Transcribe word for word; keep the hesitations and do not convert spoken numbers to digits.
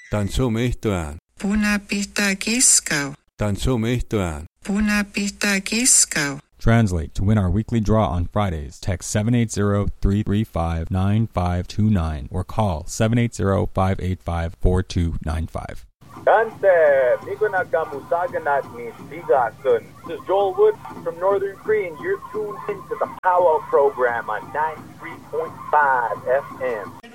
Tansumistoan. Punapistakiskau. Tansumistoan. Punapistakiskau. Translate. To win our weekly draw on Fridays, text seven eight zero, three three five, nine five two nine or call seven eight zero, five eight five, four two nine five. Danse, Migunagamusaganat ni Sigasun. This is Joel Wood from Northern Cree, and you're tuned into the Powwow program on ninety-three point five F M.